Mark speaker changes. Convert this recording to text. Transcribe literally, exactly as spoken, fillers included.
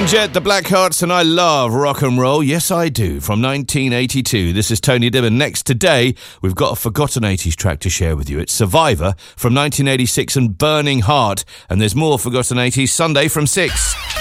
Speaker 1: Jet, the Blackhearts, and I love rock and roll. Yes, I do. From nineteen eighty-two, this is Tony Dibben. Next today, we've got a forgotten eighties track to share with you. It's Survivor from nineteen eighty-six and Burning Heart. And there's more forgotten eighties Sunday from six.